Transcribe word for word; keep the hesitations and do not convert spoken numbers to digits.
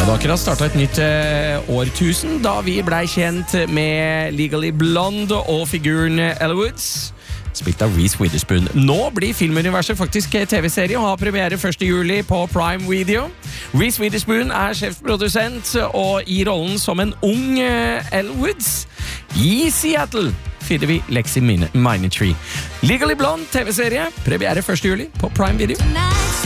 hadde akkurat startet et nytt eh, årtusen da vi ble kjent med Legally Blonde og figuren Elle Woods, spilt av Reese Witherspoon. Nå blir filmuniverset faktisk tv-serie og har premiere første juli på Prime Video. Reese Witherspoon er sjefprodusent og i rollen som en ung eh, Elle Woods i Seattle finner vi Lexi Minetree. Legally Blonde tv-serie, premiere første juli på Prime Video.